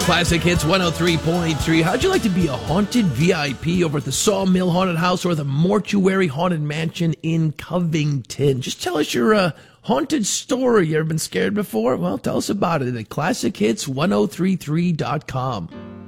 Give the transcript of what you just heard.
Classic Hits 103.3. How'd you like to be a haunted VIP over at the Sawmill Haunted House or the Mortuary Haunted Mansion in Covington? Just tell us your haunted story. You ever been scared before? Well, tell us about it at ClassicHits1033.com.